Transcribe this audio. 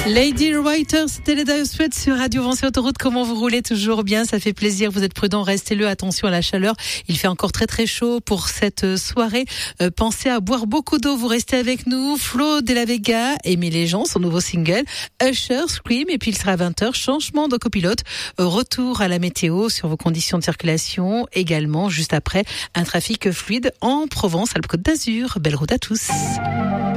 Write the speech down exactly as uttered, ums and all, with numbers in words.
Lady Writer, c'était les Dire Straits sur Radio Vinci Autoroute. Comment vous roulez? Toujours bien, ça fait plaisir. Vous êtes prudents, restez-le. Attention à la chaleur. Il fait encore très très chaud pour cette soirée. Euh, pensez à boire beaucoup d'eau. Vous restez avec nous. Flo de la Vega, Aimé les gens, son nouveau single. Usher, Scream. Et puis il sera à vingt heures. Changement de copilote. Retour à la météo sur vos conditions de circulation. Également, juste après, un trafic fluide en Provence, Alpes-Côte d'Azur. Belle route à tous.